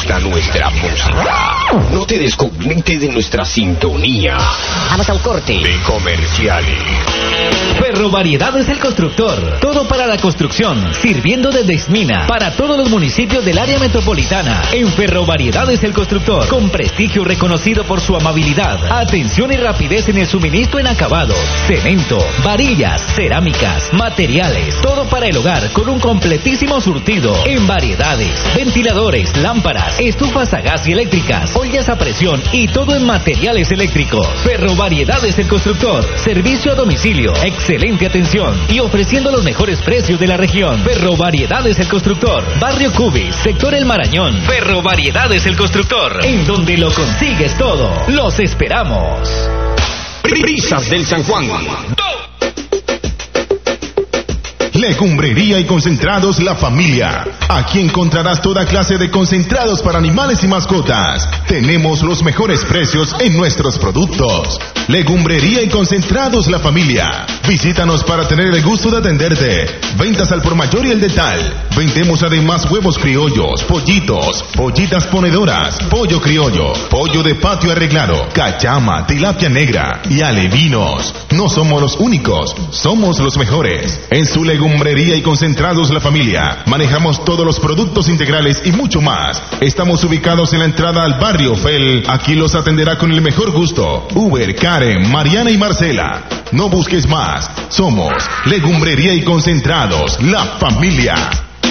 gusta nuestra música, no te desconectes de nuestra sintonía. Vamos a un corte de comerciales. Ferrovariedades El Constructor. Todo para la construcción, sirviendo desde Esmina para todos los municipios del área metropolitana. En Ferrovariedades El Constructor, con prestigio reconocido por su amabilidad, atención y rapidez en el suministro en acabados, cemento, varillas, cerámicas, materiales, todo para el hogar con un completísimo surtido en variedades, ventiladores, lámparas, estufas a gas y eléctricas, ollas a presión y todo en materiales eléctricos. Ferrovariedades El Constructor, servicio a domicilio, excelente atención y ofreciendo los mejores precios de la región. Ferrovariedades El Constructor, Barrio Cubis, sector El Marañón. Ferrovariedades El Constructor, en donde lo consigues todo. Los esperamos. Brisas del San Juan. Legumbrería y concentrados La Familia. Aquí encontrarás toda clase de concentrados para animales y mascotas. Tenemos los mejores precios en nuestros productos. Legumbrería y concentrados La Familia. Visítanos para tener el gusto de atenderte. Ventas al por mayor y el detal. Vendemos además huevos criollos, pollitos, pollitas ponedoras, pollo criollo, pollo de patio arreglado, cachama, tilapia negra y alevinos. No somos los únicos, somos los mejores. En su Legumbrería y concentrados La Familia manejamos todos los productos integrales y mucho más. Estamos ubicados en la entrada al barrio Fel. Aquí los atenderá con el mejor gusto Uber, Karen, Mariana y Marcela. No busques más, somos Legumbrería y concentrados La Familia.